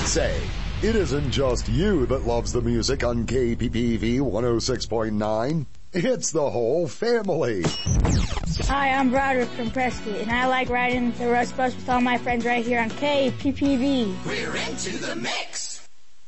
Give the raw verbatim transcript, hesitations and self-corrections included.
Say, it isn't just you that loves the music on K P P V one oh six point nine. It's the whole family. Hi, I'm Broderick from Prescott, and I like riding the Rust Bus with all my friends right here on K P P V. We're into the mix.